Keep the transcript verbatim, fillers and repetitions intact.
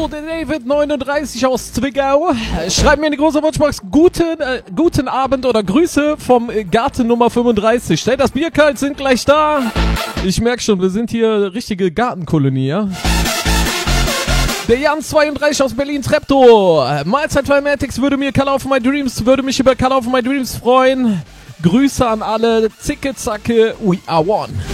So, der David neununddreißig aus Zwickau schreibt mir in die große Wunschbox guten, äh, guten Abend oder Grüße vom Garten Nummer fünfunddreißig. Stellt das Bier kalt, sind gleich da. Ich merke schon, wir sind hier richtige Gartenkolonie, ja? Der Jan zweiunddreißig aus Berlin Treptow. Mahlzeit Flamatics würde mir Color of My Dreams, würde mich über Color of My Dreams freuen. Grüße an alle. Zicke, zacke, we are one.